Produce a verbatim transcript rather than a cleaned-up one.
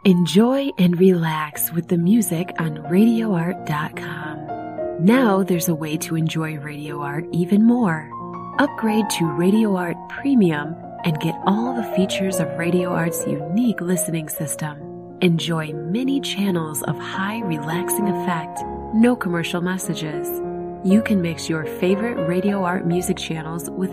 Enjoy and relax with the music on radio art dot com. Now there's a way to enjoy Radio Art even more. Upgrade to Radio Art Premium and get all the features of Radio Art's unique listening system. Enjoy many channels of high relaxing effect, no commercial messages. You can mix your favorite Radio Art music channels with